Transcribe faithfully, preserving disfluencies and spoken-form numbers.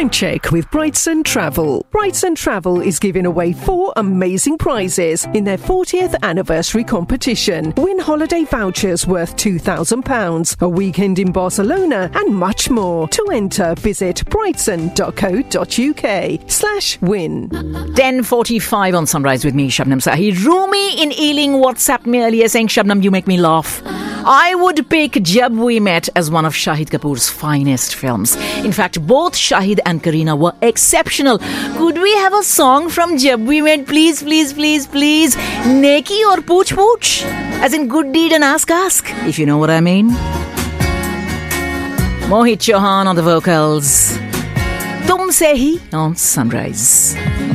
Bank check with Brightson Travel. Brightson Travel is giving away four amazing prizes in their fortieth anniversary competition. Win holiday vouchers worth two thousand pounds, a weekend in Barcelona, and much more. To enter, visit brightson.co.uk slash win. ten forty-five on Sunrise with me, Shabnam Sahi. Rumi in Ealing WhatsApp me earlier saying, Shabnam, you make me laugh. I would pick Jab We Met as one of Shahid Kapoor's finest films. In fact, both Shahid and Kareena were exceptional. Could we have a song from Jab We Met, please, please, please, please? Neki or Pooch Pooch? As in good deed and ask ask, if you know what I mean. Mohit Chauhan on the vocals. Tum Se Hi on Sunrise.